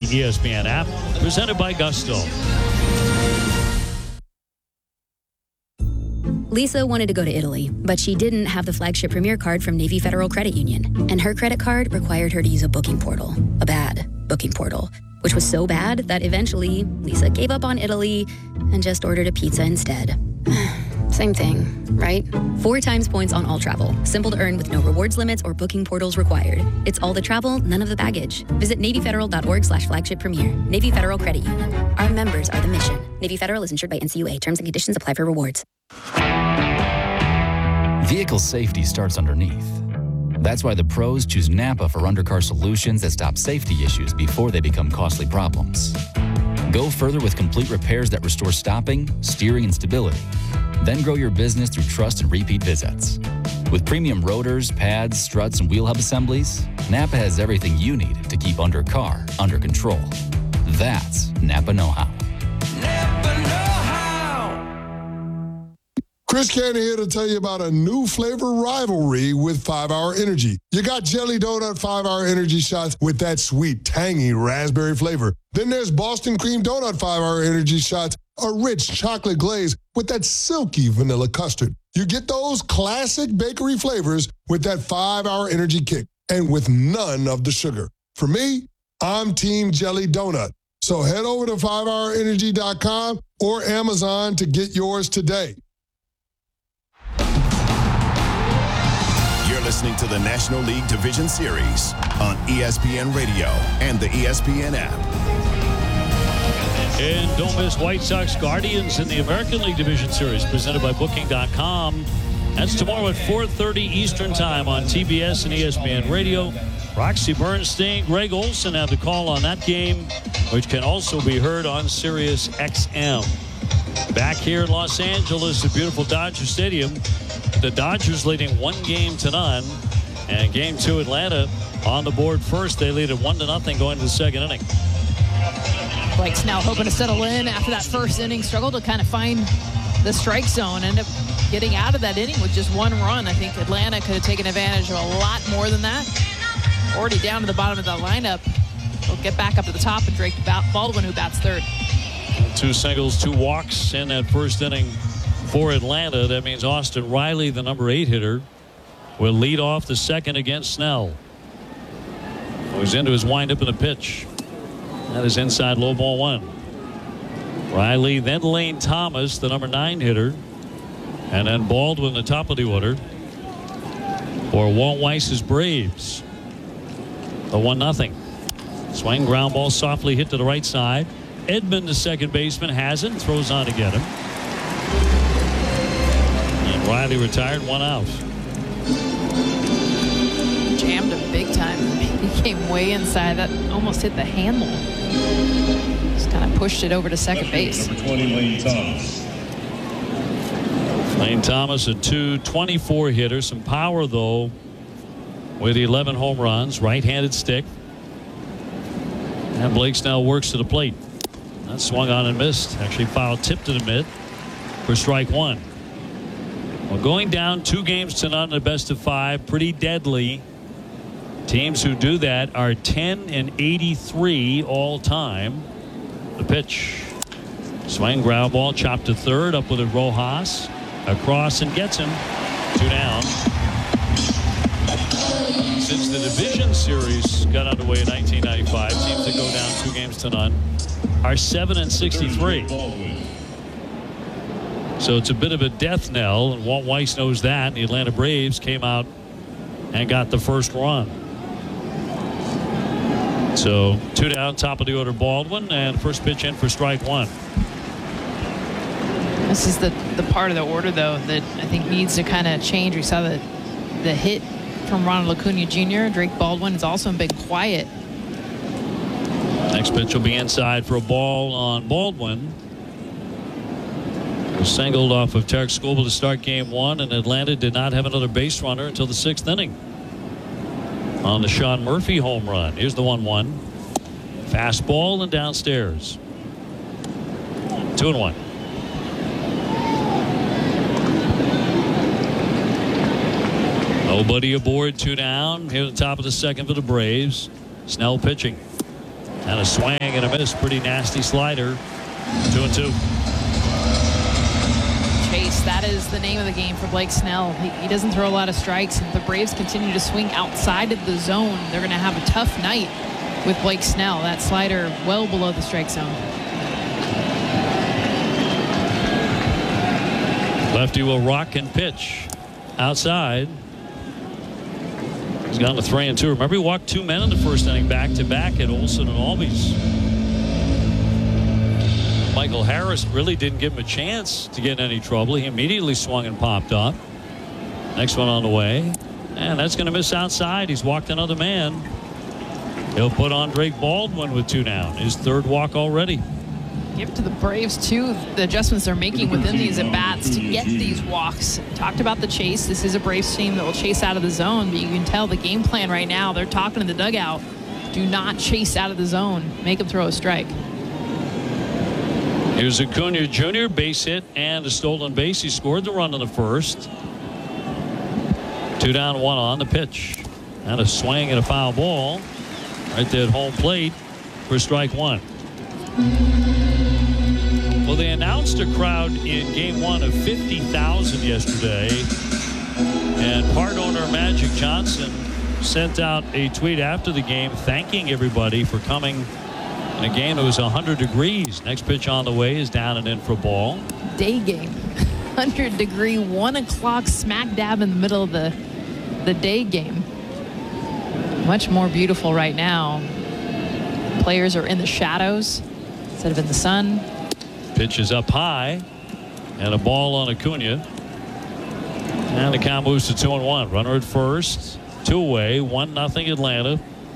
ESPN app. Presented by Gusto. Lisa wanted to go to Italy, but she didn't have the flagship Premier card from Navy Federal Credit Union. And her credit card required her to use a booking portal, a bad booking portal, which was so bad that eventually Lisa gave up on Italy and just ordered a pizza instead. Same thing, right? 4 times points on all travel. Simple to earn with no rewards limits or booking portals required. It's all the travel, none of the baggage. Visit NavyFederal.org/flagship premier. Navy Federal Credit Union. Our members are the mission. Navy Federal is insured by NCUA. Terms and conditions apply for rewards. Vehicle safety starts underneath. That's why the pros choose Napa for undercar solutions that stop safety issues before they become costly problems. Go further with complete repairs that restore stopping, steering, and stability. Then grow your business through trust and repeat visits. With premium rotors, pads, struts, and wheel hub assemblies, Napa has everything you need to keep undercar under control. That's Napa know-how. Napa know-how. Chris Cannon here to tell you about a new flavor rivalry with 5-Hour Energy. You got Jelly Donut 5-Hour Energy shots with that sweet, tangy raspberry flavor. Then there's Boston Cream Donut 5-Hour Energy shots, a rich chocolate glaze with that silky vanilla custard. You get those classic bakery flavors with that 5-Hour Energy kick and with none of the sugar. For me, I'm Team Jelly Donut. So head over to 5hourenergy.com or Amazon to get yours today. You're listening to the National League Division Series on ESPN Radio and the ESPN app. And don't miss White Sox Guardians in the American League Division Series presented by Booking.com. That's tomorrow at 4:30 Eastern Time on TBS and ESPN Radio. Roxy Bernstein, Greg Olson have the call on that game, which can also be heard on Sirius XM. Back here in Los Angeles at beautiful Dodger Stadium, the Dodgers leading 1-0. And Game 2, Atlanta on the board first. They lead at 1-0 going to the second inning. Blake's now hoping to settle in after that first inning. Struggled to kind of find the strike zone. Ended up getting out of that inning with just 1 run. I think Atlanta could have taken advantage of a lot more than that. Already down to the bottom of the lineup. They'll get back up to the top and Drake Baldwin, who bats third. 2 singles, 2 walks in that first inning for Atlanta. That means Austin Riley, the number 8 hitter, will lead off the second against Snell, who's into his windup and a pitch. That is inside, low ball 1. Riley, then Lane Thomas, the number 9 hitter, and then Baldwin, the top of the order for Walt Weiss's Braves. The 1-0. Swing, ground ball, softly hit to the right side. Edman, the second baseman, has it, throws on to get him. And Riley retired, 1 out. Jammed him big time. He came way inside. That almost hit the handle. Just kind of pushed it over to second base. Number 20, Lane Thomas. Lane Thomas, a .224 hitter. Some power, though, with 11 home runs. Right-handed stick. And Blake Snell works to the plate. That swung on and missed. Actually foul tipped to the mid for strike 1. Well, going down 2-0 in the best of 5, pretty deadly. Teams who do that are 10-83 all time. The pitch. Swing, ground ball, chopped to third, up with it Rojas. Across and gets him. 2 down. Since the division series got underway in 1995, teams that go down 2-0 are 7-63. So it's a bit of a death knell, and Walt Weiss knows that. The Atlanta Braves came out and got the first run. So 2 down, top of the order Baldwin, and first pitch in for strike 1. This is the part of the order, though, that I think needs to kind of change. We saw the hit from Ronald Acuna Jr. Drake Baldwin has also been quiet. Next pitch will be inside for a ball on Baldwin. Was singled off of Tarek Skubal to start game 1, and Atlanta did not have another base runner until the 6th inning on the Sean Murphy home run. Here's the 1-1. Fastball and downstairs. 2-1. Nobody aboard, 2 down. Here at the top of the second for the Braves. Snell pitching. And a swing and a miss. Pretty nasty slider. 2-2. Chase, that is the name of the game for Blake Snell. He doesn't throw a lot of strikes. If the Braves continue to swing outside of the zone, they're going to have a tough night with Blake Snell. That slider well below the strike zone. Lefty will rock and pitch outside. He's gone to 3-2. Remember, he walked 2 men in the first inning back-to-back at Olsen and Albies. Michael Harris really didn't give him a chance to get in any trouble. He immediately swung and popped up. Next one on the way. And that's going to miss outside. He's walked another man. He'll put on Drake Baldwin with 2 down. His 3rd walk already. Give it to the Braves, too, the adjustments they're making within these at-bats to get these walks. Talked about the chase. This is a Braves team that will chase out of the zone, but you can tell the game plan right now. They're talking in the dugout. Do not chase out of the zone. Make them throw a strike. Here's Acuna Jr., base hit and a stolen base. He scored the run in the first. 2 down, 1 on the pitch. And a swing and a foul ball right there at home plate for strike 1. Well, they announced a crowd in game 1 of 50,000 yesterday. And part owner Magic Johnson sent out a tweet after the game thanking everybody for coming in a game that was 100 degrees. Next pitch on the way is down and in for a ball. Day game. 100 degree, 1 o'clock, smack dab in the middle of the day game. Much more beautiful right now. Players are in the shadows instead of in the sun. Pitch is up high and a ball on Acuna. And the count moves to 2-1. Runner at first. 2 away. 1-0 Atlanta.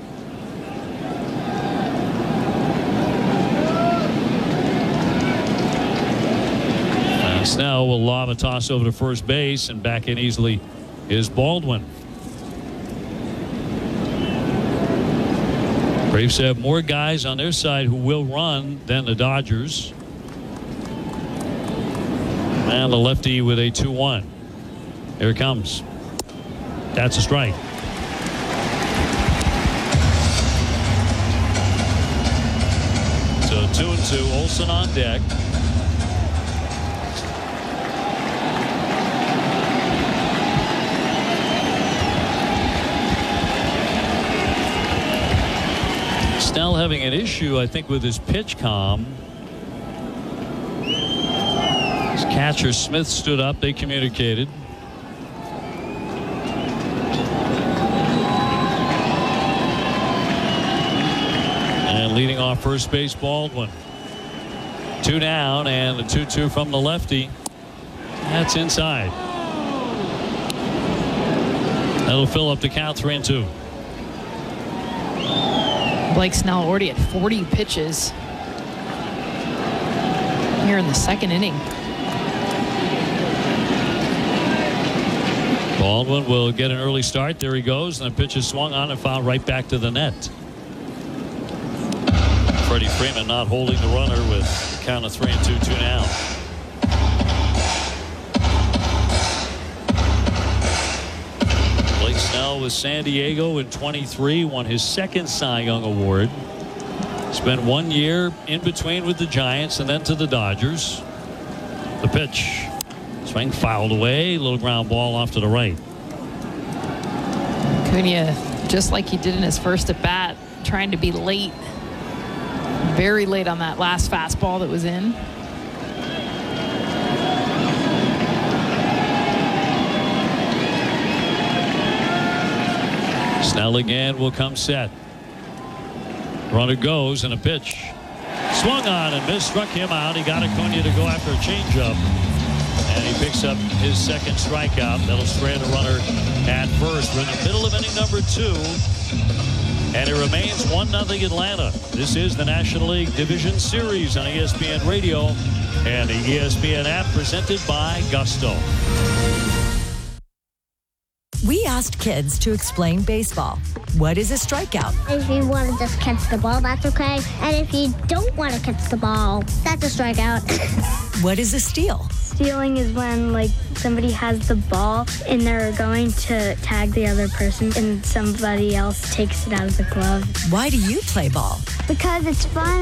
And Snell will lob a toss over to first base, and back in easily is Baldwin. Braves have more guys on their side who will run than the Dodgers. And the lefty with a 2-1. Here it comes. That's a strike. So 2-2. Olsen on deck. Snell having an issue, I think, with his pitch comm. His catcher Smith stood up. They communicated. And leading off first base, Baldwin. 2 down and a 2-2 from the lefty. That's inside. That'll fill up the count. 3-2. Blake Snell already at 40 pitches here in the second inning. Baldwin will get an early start. There he goes, and the pitch is swung on and fouled right back to the net. Freddie Freeman not holding the runner with a count of 3-2, 2 down. Blake Snell with San Diego in 23, won his 2nd Cy Young Award. Spent 1 year in between with the Giants and then to the Dodgers. The pitch. Swing fouled away. Little ground ball off to the right. Acuna, just like he did in his first at bat, trying to be late. Very late on that last fastball that was in. Snell again will come set. Runner goes and a pitch. Swung on and missed, struck him out. He got Acuna to go after a changeup. And he picks up his 2nd strikeout. That'll strand a runner at first. We're in the middle of inning number 2. And it remains 1-0 Atlanta. This is the National League Division Series on ESPN Radio and the ESPN app, presented by Gusto. We asked kids to explain baseball. What is a strikeout? If you want to just catch the ball, that's okay. And if you don't want to catch the ball, that's a strikeout. What is a steal? stealing is when, like, somebody has the ball and they're going to tag the other person and somebody else takes it out of the glove. Why do you play ball? Because it's fun.